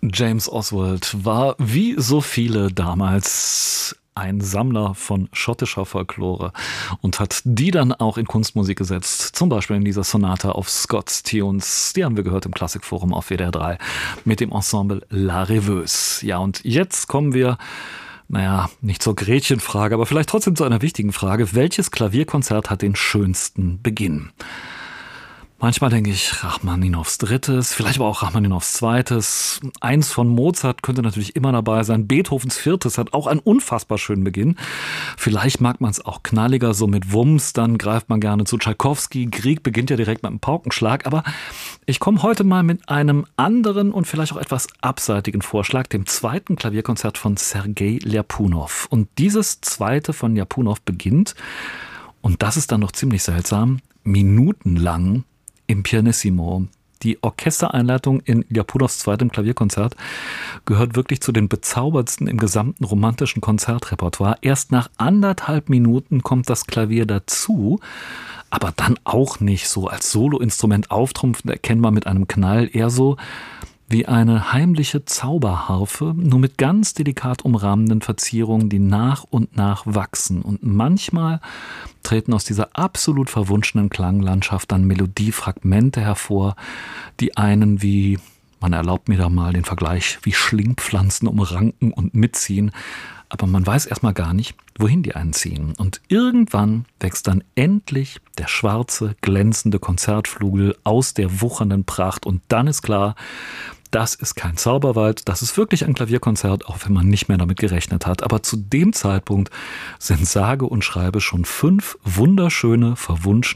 James Oswald war wie so viele damals ein Sammler von schottischer Folklore und hat die dann auch in Kunstmusik gesetzt. Zum Beispiel in dieser Sonata auf Scots Tunes. Die haben wir gehört im Klassikforum auf WDR 3 mit dem Ensemble La Rêveuse. Ja, und jetzt kommen wir, nicht zur Gretchenfrage, aber vielleicht trotzdem zu einer wichtigen Frage. Welches Klavierkonzert hat den schönsten Beginn? Manchmal denke ich Rachmaninows Drittes, vielleicht aber auch Rachmaninows Zweites. Eins von Mozart könnte natürlich immer dabei sein. Beethovens Viertes hat auch einen unfassbar schönen Beginn. Vielleicht mag man es auch knalliger, so mit Wumms. Dann greift man gerne zu Tschaikowski. Grieg beginnt ja direkt mit einem Paukenschlag. Aber ich komme heute mal mit einem anderen und vielleicht auch etwas abseitigen Vorschlag, dem zweiten Klavierkonzert von Sergei Ljapunow. Und dieses zweite von Ljapunow beginnt, und das ist dann noch ziemlich seltsam, minutenlang im Pianissimo. Die Orchestereinleitung in Ljapunows zweitem Klavierkonzert gehört wirklich zu den bezauberndsten im gesamten romantischen Konzertrepertoire. Erst nach 1,5 Minuten kommt das Klavier dazu, aber dann auch nicht so als Soloinstrument auftrumpfend erkennbar mit einem Knall, eher so wie eine heimliche Zauberharfe, nur mit ganz delikat umrahmenden Verzierungen, die nach und nach wachsen. Und manchmal treten aus dieser absolut verwunschenen Klanglandschaft dann Melodiefragmente hervor, die einen wie, man erlaubt mir da mal den Vergleich, wie Schlingpflanzen umranken und mitziehen. Aber man weiß erstmal gar nicht, wohin die einen ziehen. Und irgendwann wächst dann endlich der schwarze, glänzende Konzertflügel aus der wuchernden Pracht. Und dann ist klar, das ist kein Zauberwald, das ist wirklich ein Klavierkonzert, auch wenn man nicht mehr damit gerechnet hat. Aber zu dem Zeitpunkt sind sage und schreibe schon 5 wunderschöne, verwunschene